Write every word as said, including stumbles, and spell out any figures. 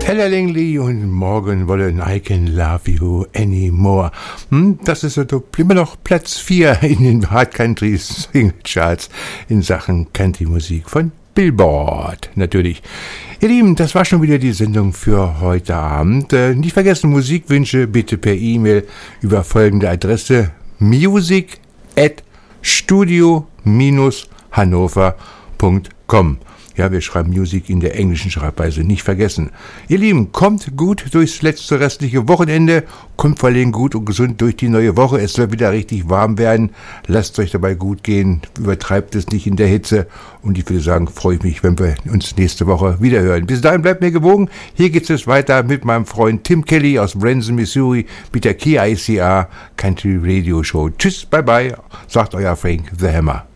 Ella Langley und Morgan Wallen, I Can Love You Anymore. Hm, das ist also immer noch Platz vier in den Hard Country Single Charts in Sachen Country-Musik von Billboard, natürlich. Ihr Lieben, das war schon wieder die Sendung für heute Abend. Äh, nicht vergessen, Musikwünsche bitte per E-Mail über folgende Adresse: music at studio dash hannover punkt com. Ja, wir schreiben Music in der englischen Schreibweise, nicht vergessen. Ihr Lieben, kommt gut durchs letzte restliche Wochenende, kommt vor allem gut und gesund durch die neue Woche. Es soll wieder richtig warm werden. Lasst euch dabei gut gehen, übertreibt es nicht in der Hitze. Und ich würde sagen, freue ich mich, wenn wir uns nächste Woche wieder hören. Bis dahin bleibt mir gewogen. Hier geht es weiter mit meinem Freund Tim Kelly aus Branson, Missouri, mit der K I C R Country Radio Show. Tschüss, bye bye, sagt euer Frank the Hammer.